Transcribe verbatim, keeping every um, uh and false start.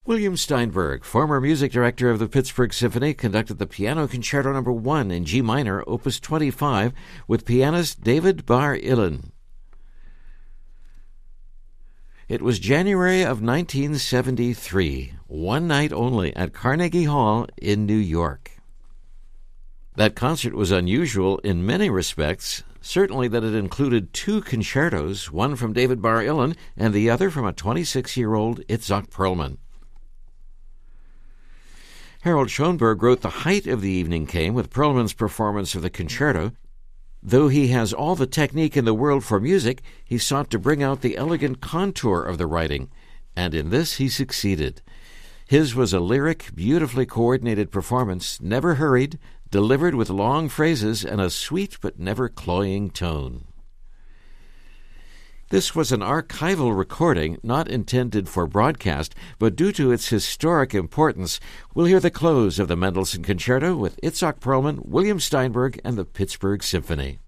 William Steinberg, former music director of the Pittsburgh Symphony, conducted the Piano Concerto Number one in G minor, Opus twenty-five, with pianist David Bar-Ilan. It was January of nineteen seventy-three, one night only, at Carnegie Hall in New York. That concert was unusual in many respects, certainly that it included two concertos, one from David Bar-Ilan and the other from a twenty-six-year-old Itzhak Perlman. Harold Schoenberg wrote the height of the evening came with Perlman's performance of the concerto. Though he has all the technique in the world for music, he sought to bring out the elegant contour of the writing, and in this he succeeded. His was a lyric, beautifully coordinated performance, never hurried, delivered with long phrases and a sweet but never cloying tone. This was an archival recording, not intended for broadcast, but due to its historic importance, we'll hear the close of the Mendelssohn Concerto with Itzhak Perlman, William Steinberg, and the Pittsburgh Symphony.